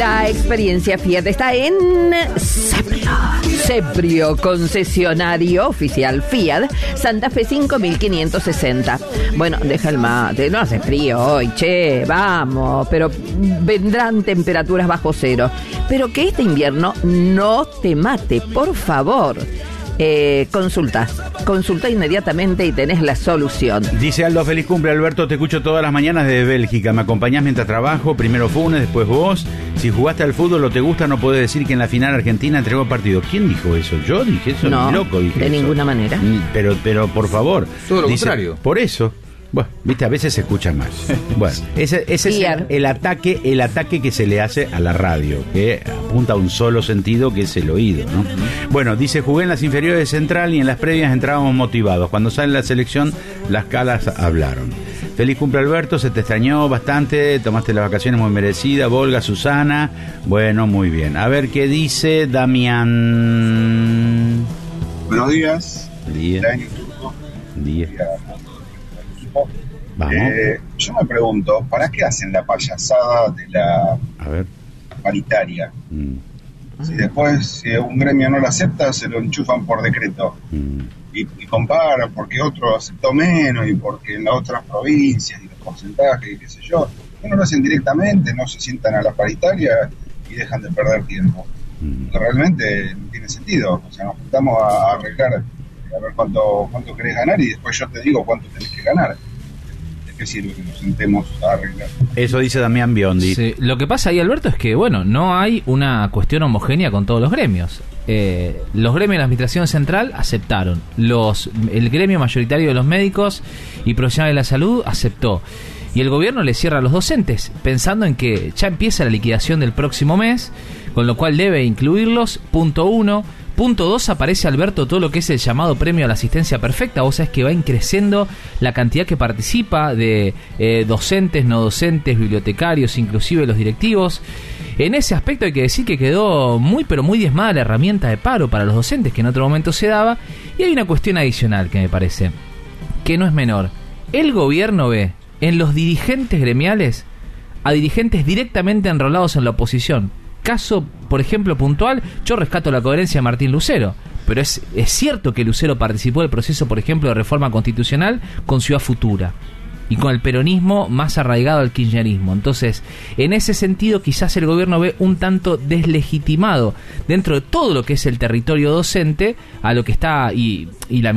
La experiencia Fiat está en Seprio, concesionario oficial Fiat, Santa Fe 5560. Bueno, deja el mate, no hace frío hoy, che, vamos, pero vendrán temperaturas bajo cero. Pero que este invierno no te mate, por favor. Consulta inmediatamente y tenés la solución. Dice Aldo, feliz cumple, Alberto, te escucho todas las mañanas desde Bélgica, me acompañás mientras trabajo, primero Funes, después vos. Si jugaste al fútbol o te gusta, no podés decir que en la final Argentina entregó partido. ¿Quién dijo eso? Yo dije eso, no, ni loco dije de eso. Ninguna manera. Pero por favor. Todo lo contrario. Por eso. Bueno, viste, a veces se escucha mal. Bueno, ese es el ataque que se le hace a la radio, que apunta a un solo sentido, que es el oído, ¿no? Bueno, dice, jugué en las inferiores de Central y en las previas entrábamos motivados. Cuando sale la selección, las calas hablaron. Feliz cumple, Alberto, se te extrañó bastante, tomaste las vacaciones muy merecidas. Volga, Susana, bueno, muy bien. A ver qué dice Damián. Buenos días. Día. Vamos. Yo me pregunto, ¿para qué hacen la payasada de la paritaria? Si después, si un gremio no lo acepta, se lo enchufan por decreto. Y comparan porque otro aceptó menos y porque en las otras provincias y los porcentajes y qué sé yo. No lo hacen directamente, no se sientan a la paritaria y dejan de perder tiempo. Realmente no tiene sentido. O sea, nos juntamos a arreglar, a ver cuánto querés ganar y después yo te digo cuánto tenés que ganar. ¿Qué sirve que nos sentemos a arreglar? Eso dice Damián Biondi. Sí, lo que pasa ahí, Alberto, es que, bueno, no hay una cuestión homogénea con todos los gremios. Los gremios de la Administración Central aceptaron. El gremio mayoritario de los médicos y profesionales de la salud aceptó. Y el gobierno le cierra a los docentes, pensando en que ya empieza la liquidación del próximo mes, con lo cual debe incluirlos, punto 1. Punto 2, aparece, Alberto, todo lo que es el llamado premio a la asistencia perfecta. Vos sabés que va increciendo la cantidad que participa de docentes, no docentes, bibliotecarios, inclusive los directivos. En ese aspecto hay que decir que quedó muy pero muy diezmada la herramienta de paro para los docentes que en otro momento se daba. Y hay una cuestión adicional que me parece que no es menor. El gobierno ve en los dirigentes gremiales a dirigentes directamente enrolados en la oposición. Caso, por ejemplo, puntual, yo rescato la coherencia de Martín Lucero, pero es cierto que Lucero participó del proceso, por ejemplo, de reforma constitucional con Ciudad Futura y con el peronismo más arraigado al kirchnerismo. Entonces, en ese sentido, quizás el gobierno ve un tanto deslegitimado dentro de todo lo que es el territorio docente a lo que está y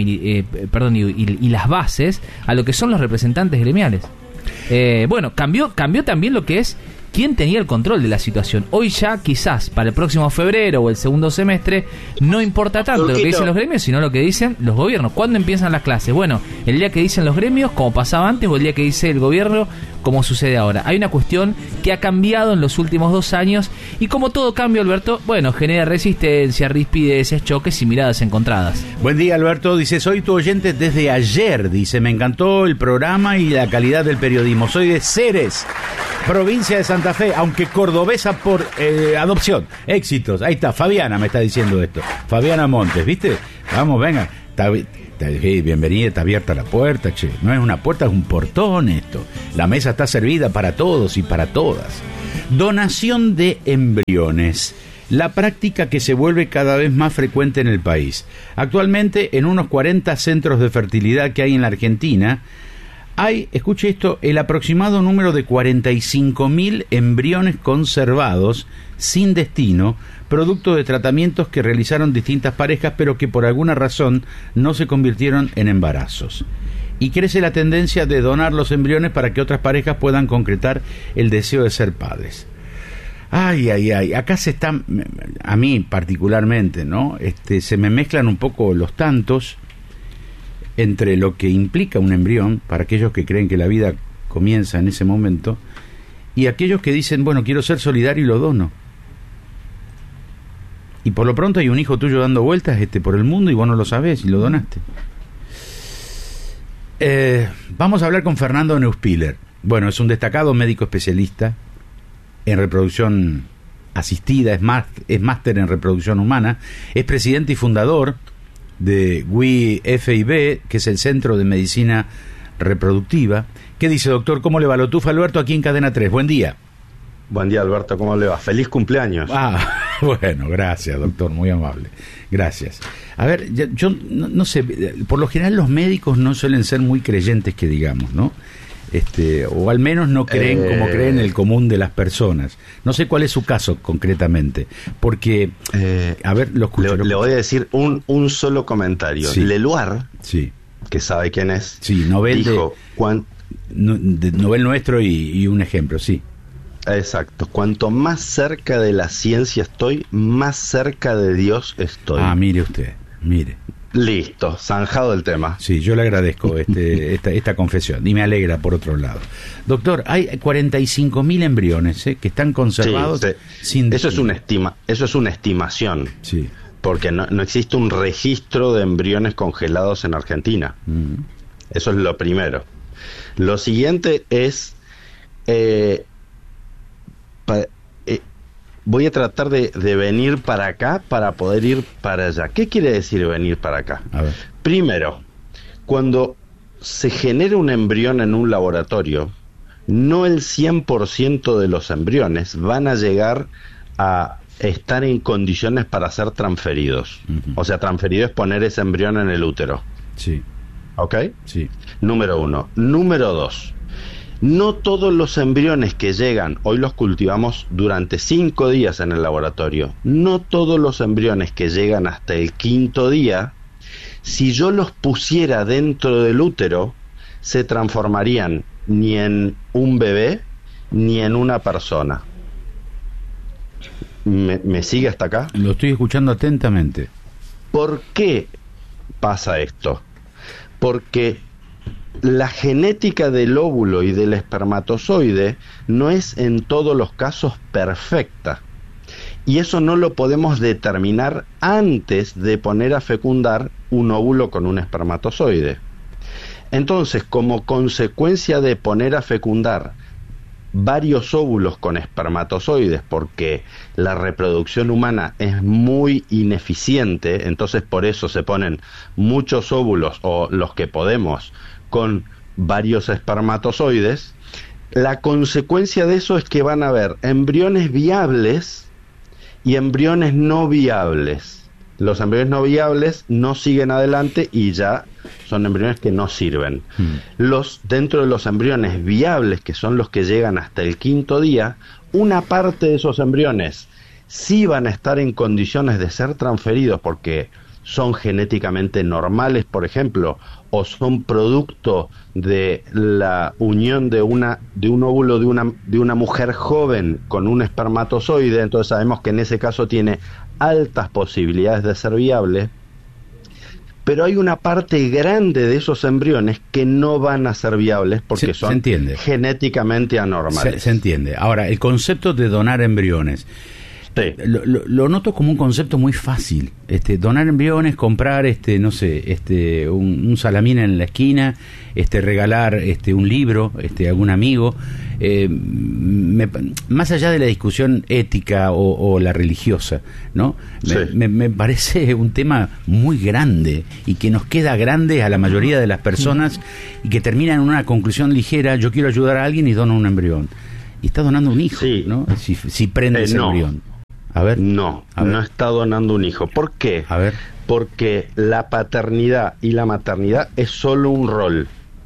las bases a lo que son los representantes gremiales. Bueno, cambió también lo que es quién tenía el control de la situación. Hoy ya quizás para el próximo febrero o el segundo semestre no importa tanto lo que dicen los gremios, sino lo que dicen los gobiernos. ¿Cuándo empiezan las clases? Bueno, el día que dicen los gremios, como pasaba antes, o el día que dice el gobierno, como sucede ahora. Hay una cuestión que ha cambiado en los últimos 2 años y como todo cambio, Alberto, bueno, genera resistencia, rispideces, choques y miradas encontradas. Buen día, Alberto. Dice, soy tu oyente desde ayer. Dice, me encantó el programa y la calidad del periodismo. Soy de Ceres, provincia de Santa Fe, aunque cordobesa por adopción. Éxitos. Ahí está, Fabiana me está diciendo esto. Fabiana Montes, ¿viste? Vamos, venga. Bienvenida, está abierta la puerta, che. No es una puerta, es un portón esto. La mesa está servida para todos y para todas. Donación de embriones. La práctica que se vuelve cada vez más frecuente en el país. Actualmente, en unos 40 centros de fertilidad que hay en la Argentina, hay, escuche esto, el aproximado número de 45.000 embriones conservados sin destino, producto de tratamientos que realizaron distintas parejas, pero que por alguna razón no se convirtieron en embarazos. Y crece la tendencia de donar los embriones para que otras parejas puedan concretar el deseo de ser padres. Ay, acá se están, a mí particularmente, ¿no? Se me mezclan un poco los tantos entre lo que implica un embrión, para aquellos que creen que la vida comienza en ese momento, y aquellos que dicen, bueno, quiero ser solidario y lo dono. Y por lo pronto hay un hijo tuyo dando vueltas por el mundo y vos no lo sabés y lo donaste. Vamos a hablar con Fernando Neuspiller. Bueno, es un destacado médico especialista en reproducción asistida, es máster en reproducción humana, es presidente y fundador de WIFIB, que es el Centro de Medicina Reproductiva. ¿Qué dice, doctor? ¿Cómo le va? Lo tufa Alberto aquí en Cadena 3. Buen día. Buen día, Alberto, ¿cómo le va? ¡Feliz cumpleaños! Bueno, gracias, doctor, muy amable. Gracias. A ver, yo no sé, por lo general los médicos no suelen ser muy creyentes, que digamos, ¿no? O al menos no creen como creen el común de las personas. No sé cuál es su caso concretamente, porque, a ver, lo escucho. Le voy a decir un solo comentario. Sí. Leluar, sí, que sabe quién es, sí, Nobel dijo... de Nobel nuestro y un ejemplo, sí. Exacto. Cuanto más cerca de la ciencia estoy, más cerca de Dios estoy. Mire usted, mire. Listo, zanjado el tema. Sí, yo le agradezco esta confesión y me alegra por otro lado. Doctor, hay 45.000 embriones que están conservados sin... Eso es una estimación. Sí. Porque no existe un registro de embriones congelados en Argentina. Eso es lo primero. Lo siguiente es... voy a tratar de venir para acá para poder ir para allá. ¿Qué quiere decir venir para acá? A ver. Primero, cuando se genera un embrión en un laboratorio, no el 100% de los embriones van a llegar a estar en condiciones para ser transferidos. O sea, transferido es poner ese embrión en el útero. Sí. ¿Ok? Sí. Número 1. Número 2. No todos los embriones que llegan, hoy los cultivamos durante 5 días en el laboratorio, no todos los embriones que llegan hasta el 5.º día, si yo los pusiera dentro del útero, se transformarían ni en un bebé ni en una persona. ¿Me sigue hasta acá? Lo estoy escuchando atentamente. ¿Por qué pasa esto? Porque la genética del óvulo y del espermatozoide no es en todos los casos perfecta. Y eso no lo podemos determinar antes de poner a fecundar un óvulo con un espermatozoide. Entonces, como consecuencia de poner a fecundar varios óvulos con espermatozoides, porque la reproducción humana es muy ineficiente, entonces por eso se ponen muchos óvulos, o los que podemos, con varios espermatozoides, la consecuencia de eso es que van a haber embriones viables y embriones no viables. Los embriones no viables no siguen adelante y ya son embriones que no sirven. Dentro de los embriones viables, que son los que llegan hasta el 5.º día, una parte de esos embriones sí van a estar en condiciones de ser transferidos porque son genéticamente normales, por ejemplo, o son producto de la unión de un óvulo de una mujer joven con un espermatozoide. Entonces sabemos que en ese caso tiene altas posibilidades de ser viable, pero hay una parte grande de esos embriones que no van a ser viables porque son genéticamente anormales. Se entiende. Ahora, el concepto de donar embriones, sí, lo noto como un concepto muy fácil. Donar embriones, comprar, no sé, un salamín en la esquina, regalar un libro, a algún amigo. Más allá de la discusión ética o la religiosa, ¿no? Sí. Me parece un tema muy grande y que nos queda grande a la mayoría de las personas y que termina en una conclusión ligera: yo quiero ayudar a alguien y dono un embrión. Y está donando un hijo, sí, ¿no? Si prende ese embrión. A ver. No está donando un hijo. ¿Por qué? A ver. Porque la paternidad y la maternidad es solo un rol.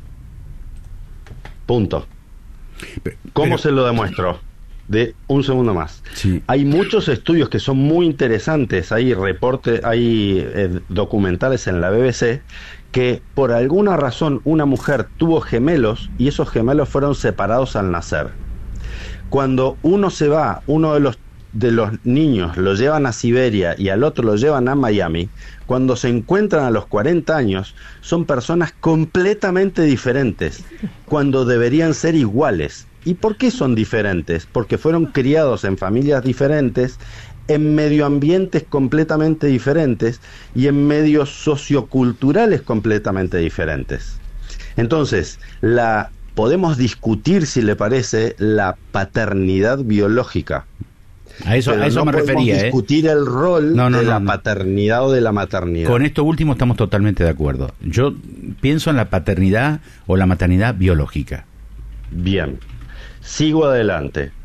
Punto. ¿Cómo se lo demuestro? Un segundo más. Sí. Hay muchos estudios que son muy interesantes. Hay documentales en la BBC que por alguna razón una mujer tuvo gemelos y esos gemelos fueron separados al nacer. Cuando uno de los niños lo llevan a Siberia y al otro lo llevan a Miami, cuando se encuentran a los 40 años, son personas completamente diferentes, cuando deberían ser iguales. ¿Y por qué son diferentes? Porque fueron criados en familias diferentes, en medioambientes completamente diferentes y en medios socioculturales completamente diferentes. Entonces, podemos discutir, si le parece, la paternidad biológica. A eso me refería. Discutir el rol de la paternidad o de la maternidad. Con esto último estamos totalmente de acuerdo. Yo pienso en la paternidad o la maternidad biológica. Bien, sigo adelante.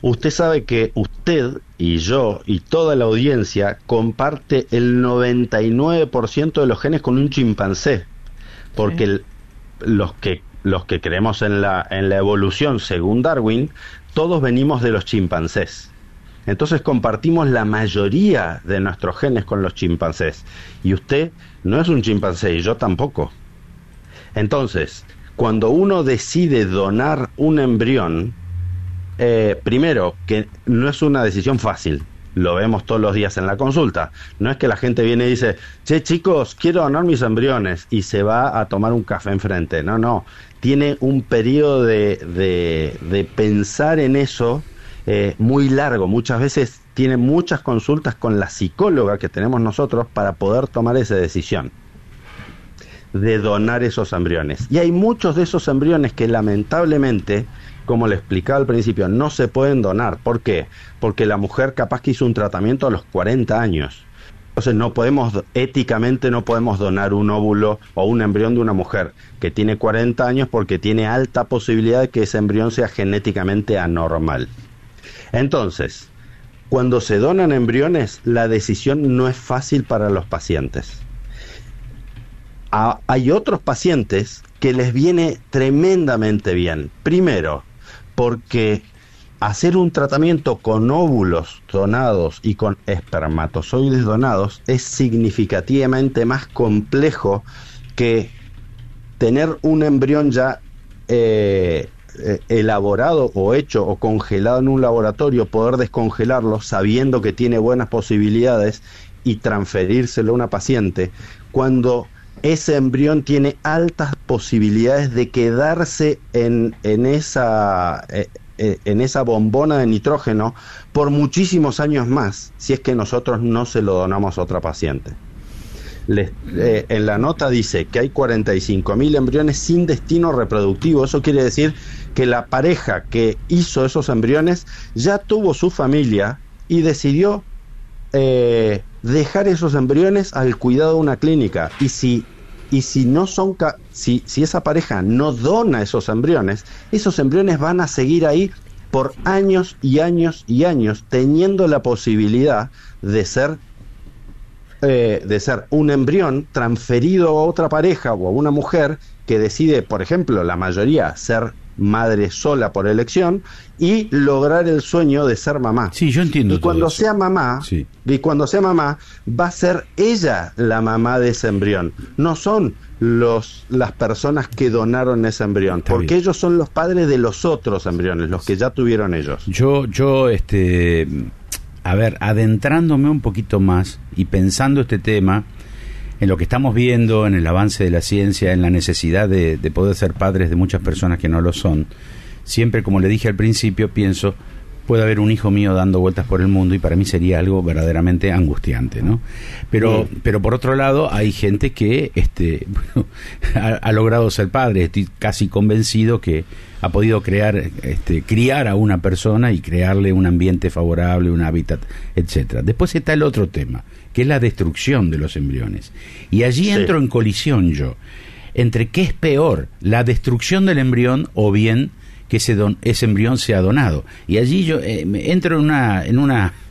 usted sabe que usted y yo y toda la audiencia comparte el 99% de los genes con un chimpancé, porque los que creemos en la evolución según Darwin, todos venimos de los chimpancés. Entonces compartimos la mayoría de nuestros genes con los chimpancés. Y usted no es un chimpancé y yo tampoco. Entonces, cuando uno decide donar un embrión, primero, que no es una decisión fácil. Lo vemos todos los días en la consulta. No es que la gente viene y dice, che chicos, quiero donar mis embriones, y se va a tomar un café enfrente. No. Tiene un periodo de pensar en eso muy largo. Muchas veces tiene muchas consultas con la psicóloga que tenemos nosotros para poder tomar esa decisión de donar esos embriones. Y hay muchos de esos embriones que lamentablemente, como le explicaba al principio, no se pueden donar. ¿Por qué? Porque la mujer capaz que hizo un tratamiento a los 40 años. Entonces éticamente no podemos donar un óvulo o un embrión de una mujer que tiene 40 años, porque tiene alta posibilidad de que ese embrión sea genéticamente anormal. Entonces, cuando se donan embriones, la decisión no es fácil para los pacientes. Hay otros pacientes que les viene tremendamente bien. Primero, porque hacer un tratamiento con óvulos donados y con espermatozoides donados es significativamente más complejo que tener un embrión ya elaborado o hecho o congelado en un laboratorio, poder descongelarlo sabiendo que tiene buenas posibilidades y transferírselo a una paciente, cuando ese embrión tiene altas posibilidades de quedarse en esa bombona de nitrógeno por muchísimos años más, si es que nosotros no se lo donamos a otra paciente. En la nota dice que hay 45.000 embriones sin destino reproductivo. Eso quiere decir que la pareja que hizo esos embriones ya tuvo su familia y decidió dejar esos embriones al cuidado de una clínica. Y si esa pareja no dona esos embriones van a seguir ahí por años y años y años, teniendo la posibilidad de ser un embrión transferido a otra pareja o a una mujer que decide, por ejemplo, la mayoría, ser madre sola por elección y lograr el sueño de ser mamá. Sí, yo entiendo. Y cuando sea mamá, va a ser ella la mamá de ese embrión. No son las personas que donaron ese embrión, Está porque bien. ellos son los padres de los otros embriones, los que ya tuvieron ellos. Yo a ver, adentrándome un poquito más y pensando este tema, en lo que estamos viendo, en el avance de la ciencia, en la necesidad de poder ser padres de muchas personas que no lo son, siempre, como le dije al principio, pienso, puede haber un hijo mío dando vueltas por el mundo, y para mí sería algo verdaderamente angustiante, ¿no? Pero por otro lado, hay gente que ha logrado ser padre. Estoy casi convencido que ha podido criar a una persona y crearle un ambiente favorable, un hábitat, etcétera. Después está el otro tema, que es la destrucción de los embriones. Y allí entro en colisión yo, entre qué es peor, la destrucción del embrión o bien que ese embrión sea donado. Y allí yo entro en una